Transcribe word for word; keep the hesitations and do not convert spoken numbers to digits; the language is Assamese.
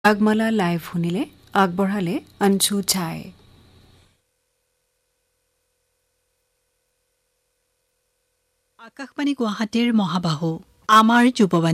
আগমালা লাইভ শুনিলে আগবঢ়ালে অঞ্জু ঝাই। আকাশবাণী গুৱাহাটীৰ মহাবাহু আমাৰ যুৱবাণী